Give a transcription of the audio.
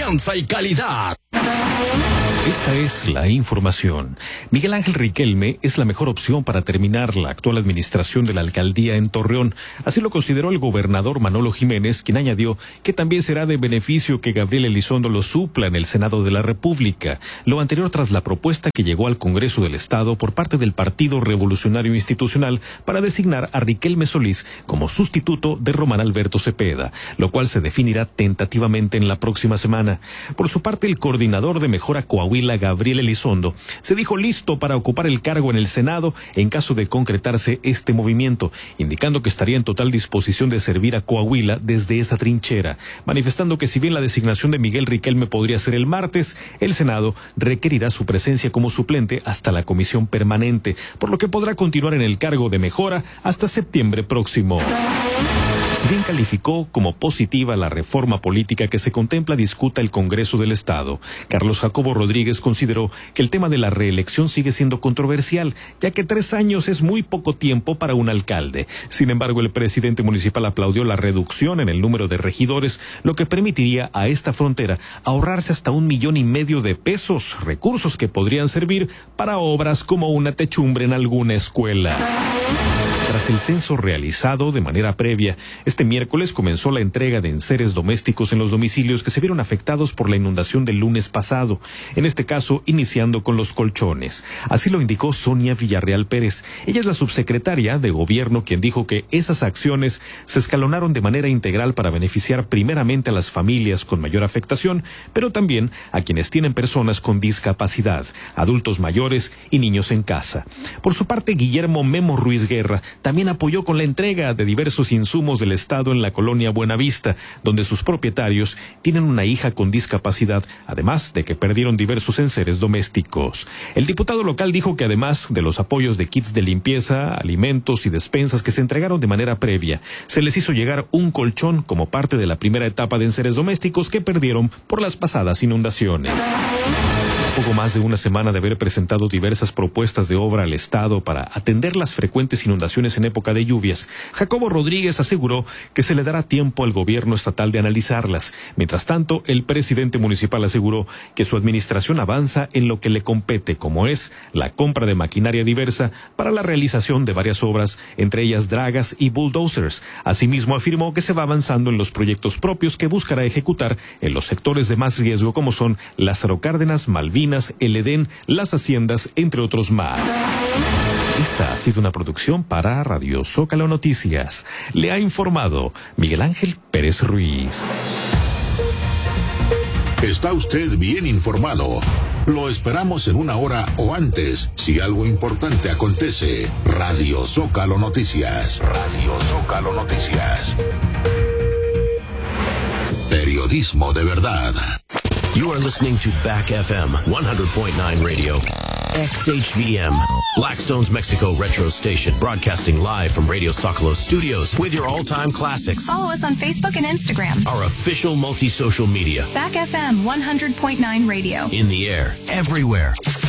confianza y calidad. Esta es la información. Miguel Ángel Riquelme es la mejor opción para terminar la actual administración de la alcaldía en Torreón. Así lo consideró el gobernador Manolo Jiménez, quien añadió que también será de beneficio que Gabriel Elizondo lo supla en el Senado de la República. Lo anterior tras la propuesta que llegó al Congreso del Estado por parte del Partido Revolucionario Institucional para designar a Riquelme Solís como sustituto de Román Alberto Cepeda, lo cual se definirá tentativamente en la próxima semana. Por su parte, el coordinador de Mejora Coahuila, Gabriel Elizondo, se dijo listo para ocupar el cargo en el Senado en caso de concretarse este movimiento, indicando que estaría en total disposición de servir a Coahuila desde esa trinchera, manifestando que si bien la designación de Miguel Riquelme podría ser el martes, el Senado requerirá su presencia como suplente hasta la comisión permanente, por lo que podrá continuar en el cargo de Mejora hasta septiembre próximo. Si bien calificó como positiva la reforma política que se contempla discuta el Congreso del Estado, Carlos Jacobo Rodríguez consideró que el tema de la reelección sigue siendo controversial, ya que 3 años es muy poco tiempo para un alcalde. Sin embargo, el presidente municipal aplaudió la reducción en el número de regidores, lo que permitiría a esta frontera ahorrarse hasta 1,5 millones de pesos, recursos que podrían servir para obras como una techumbre en alguna escuela. Tras el censo realizado de manera previa, este miércoles comenzó la entrega de enseres domésticos en los domicilios que se vieron afectados por la inundación del lunes pasado, en este caso iniciando con los colchones. Así lo indicó Sonia Villarreal Pérez. Ella es la subsecretaria de Gobierno quien dijo que esas acciones se escalonaron de manera integral para beneficiar primeramente a las familias con mayor afectación, pero también a quienes tienen personas con discapacidad, adultos mayores y niños en casa. Por su parte, Guillermo Memo Ruiz Guerra también apoyó con la entrega de diversos insumos del Estado en la colonia Buenavista, donde sus propietarios tienen una hija con discapacidad, además de que perdieron diversos enseres domésticos. El diputado local dijo que además de los apoyos de kits de limpieza, alimentos y despensas que se entregaron de manera previa, se les hizo llegar un colchón como parte de la primera etapa de enseres domésticos que perdieron por las pasadas inundaciones. Poco más de una semana de haber presentado diversas propuestas de obra al Estado para atender las frecuentes inundaciones en época de lluvias, Jacobo Rodríguez aseguró que se le dará tiempo al gobierno estatal de analizarlas. Mientras tanto, el presidente municipal aseguró que su administración avanza en lo que le compete, como es la compra de maquinaria diversa para la realización de varias obras, entre ellas dragas y bulldozers. Asimismo, afirmó que se va avanzando en los proyectos propios que buscará ejecutar en los sectores de más riesgo como son Lázaro Cárdenas, Malvinas, el Edén, las haciendas, entre otros más. Esta ha sido una producción para Radio Zócalo Noticias. Le ha informado Miguel Ángel Pérez Ruiz. Está usted bien informado. Lo esperamos en 1 hora o antes, si algo importante acontece. Radio Zócalo Noticias. Radio Zócalo Noticias. Periodismo de verdad. You are listening to Back FM 100.9 Radio. XHVM, Blackstone's Mexico Retro Station, broadcasting live from Radio Zócalo Studios with your all-time classics. Follow us on Facebook and Instagram. Our official multi-social media. Back FM 100.9 Radio. In the air, everywhere.